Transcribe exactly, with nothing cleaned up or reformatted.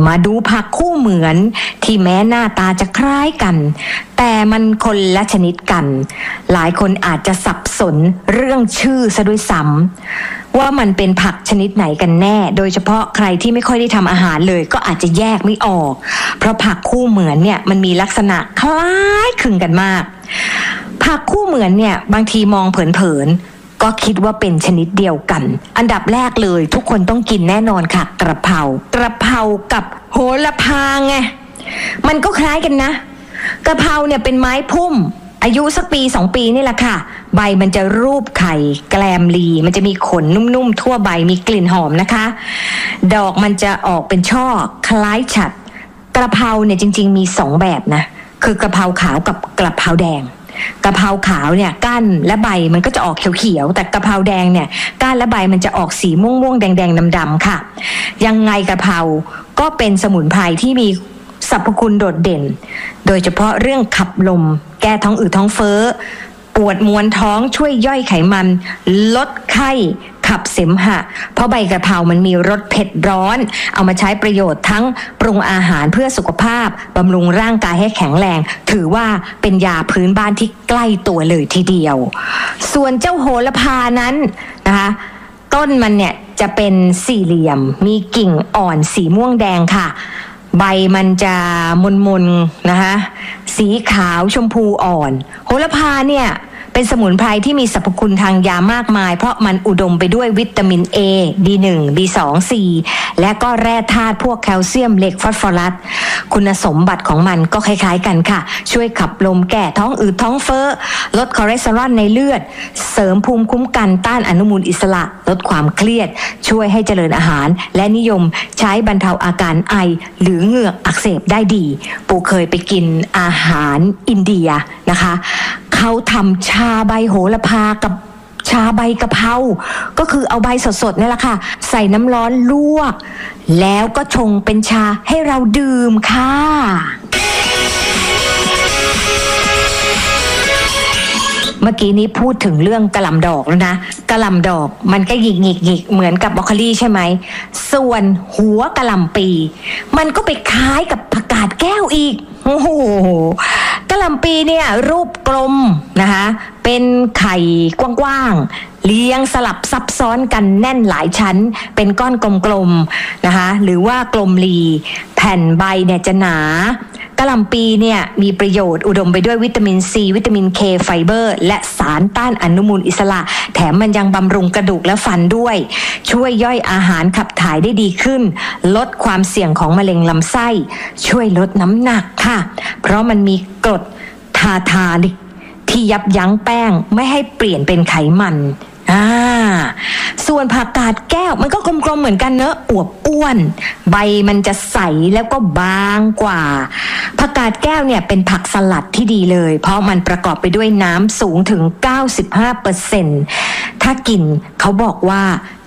มาดูผักคู่เหมือนที่แม้หน้าตาจะคล้ายกันแต่มันคนละชนิดกันหลายคนอาจจะสับสนเรื่องชื่อซะด้วยซ้ำว่ามันเป็นผักชนิดไหนกันแน่โดยเฉพาะใครที่ไม่ค่อยได้ทำอาหารเลยก็อาจจะแยกไม่ออกเพราะผักคู่เหมือนเนี่ยมันมีลักษณะคล้ายคลึงกันมากผักคู่เหมือนเนี่ยบางทีมองเผินๆก็คิดว่าเป็นชนิดเดียวกันอันดับแรกเลยทุกคนต้องกินแน่นอนค่ะกระเพรากระเพรากับโหระพาไงมันก็คล้ายกันนะกระเพราเนี่ยเป็นไม้พุ่มอายุสักปีสองปีนี่แหละค่ะใบมันจะรูปไข่แกลมลีมันจะมีขนนุ่มๆทั่วใบมีกลิ่นหอมนะคะดอกมันจะออกเป็นช่อคล้ายฉัตรกระเพราเนี่ยจริงๆมีสองแบบนะคือกระเพราขาวกับกระเพราแดงกระเพราขาวเนี่ยก้านและใบมันก็จะออกเขียวๆแต่กระเพราแดงเนี่ยก้านและใบมันจะออกสีม่วงๆแดงๆดำๆค่ะยังไงกระเพราก็เป็นสมุนไพรที่มีสรรพคุณโดดเด่นโดยเฉพาะเรื่องขับลมแก้ท้องอืดท้องเฟ้อปวดมวนท้องช่วยย่อยไขมันลดไข้ขับเสมหะเพราะใบกระเพรามันมีรสเผ็ดร้อนเอามาใช้ประโยชน์ทั้งปรุงอาหารเพื่อสุขภาพบำรุงร่างกายให้แข็งแรงถือว่าเป็นยาพื้นบ้านที่ใกล้ตัวเลยทีเดียวส่วนเจ้าโหระพานั้นนะคะต้นมันเนี่ยจะเป็นสี่เหลี่ยมมีกิ่งอ่อนสีม่วงแดงค่ะใบมันจะมนๆนะคะสีขาวชมพูอ่อนโหระพาเนี่ยเป็นสมุนไพรที่มีสรรพคุณทางยามากมายเพราะมันอุดมไปด้วยวิตามิน A บี หนึ่ง บี สอง ซี และก็แร่ธาตุพวกแคลเซียมเหล็กฟอสฟอรัสคุณสมบัติของมันก็คล้ายๆกันค่ะช่วยขับลมแก้ท้องอืดท้องเฟ้อลดคอเลสเตอรอลในเลือดเสริมภูมิคุ้มกันต้านอนุมูลอิสระลดความเครียดช่วยให้เจริญอาหารและนิยมใช้บรรเทาอาการไอหรือเหงือกอักเสบได้ดีปูเคยไปกินอาหารอินเดียนะคะเขาทำชาใบโหระพากับชาใบกะเพราก็คือเอาใบสดๆนี่แหละค่ะใส่น้ำร้อนลวกแล้วก็ชงเป็นชาให้เราดื่มค่ะเมื่อกี้นี้พูดถึงเรื่องกะหล่ำดอกแล้วนะกะหล่ำดอกมันก็หยิกหยิกหยิกเหมือนกับบรอกโคลีใช่ไหมส่วนหัวกะหล่ำปีมันก็ไปคล้ายกับผักกาดแก้วอีกโอ้โหกะหล่ำปีเนี่ยรูปกลมนะคะเป็นไข่กว้างๆเรียงสลับซับซ้อนกันแน่นหลายชั้นเป็นก้อนกลมๆนะคะหรือว่ากลมรีแผ่นใบเนี่ยจะหนากะหล่ำปีเนี่ยมีประโยชน์อุดมไปด้วยวิตามินซีวิตามินเคไฟเบอร์และสารต้านอนุมูลอิสระแถมมันยังบำรุงกระดูกและฟันด้วยช่วยย่อยอาหารขับถ่ายได้ดีขึ้นลดความเสี่ยงของมะเร็งลำไส้ช่วยลดน้ำหนักค่ะเพราะมันมีกรดทาทาลิกที่ยับยั้งแป้งไม่ให้เปลี่ยนเป็นไขมันอ่าส่วนผักกาดแก้วมันก็กลมๆเหมือนกันเนอะอวบอ้วนใบมันจะใสแล้วก็บางกว่าผักกาดแก้วเนี่ยเป็นผักสลัดที่ดีเลยเพราะมันประกอบไปด้วยน้ำสูงถึง เก้าสิบห้าเปอร์เซ็นต์ ถ้ากินเขาบอกว่า